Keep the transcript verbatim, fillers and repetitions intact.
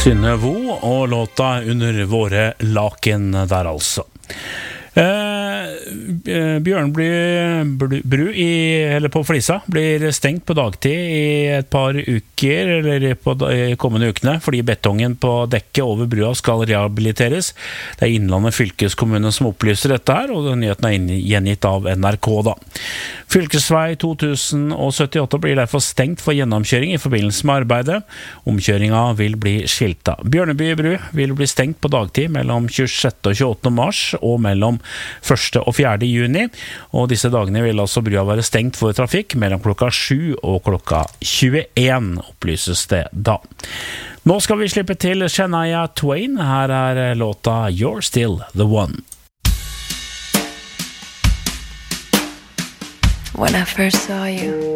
Synne Vo og låta Under våre laken der altså. Eh, Bjørnebru i, eller på Flisa blir stengt på dagtid i et par uker eller på de kommende ukene fordi betongen på dekket over brua skal rehabiliteres. Det er Innlandet fylkeskommune som opplyser dette her, og nyheten er gjengitt av N R K da. Fylkesvei to tusen syttiåtte blir derfor stengt for gjennomkjøring i forbindelse med arbeidet. Omkjøringa vil bli skilta. Bjørneby bru vil bli stengt på dagtid mellom tjuesjette og tjueåttende mars og mellom første og fjerde juni, og disse dagene vil altså brua være stengt for trafikk mellom klokka sju og klokka tjueen, opplyses det da. Nå skal vi slippe til Shania Twain. Her er låta You're Still the One. When I first saw you,